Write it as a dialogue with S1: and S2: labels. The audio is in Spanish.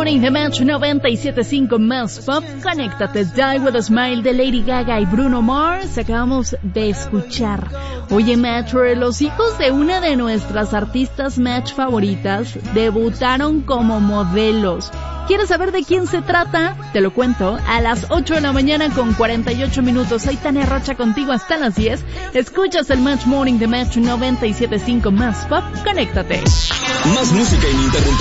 S1: Morning de Match 97.5 más pop. Conéctate, Die With A Smile de Lady Gaga y Bruno Mars. Acabamos de escuchar. Oye, Match, los hijos de una de nuestras artistas Match favoritas debutaron como modelos. ¿Quieres saber de quién se trata? Te lo cuento a las 8 de la mañana con 48 minutos. Soy Tania Rocha contigo hasta las 10. Escuchas el Match Morning de Match 97.5 más pop. Conéctate.
S2: Más música ininterrumpida.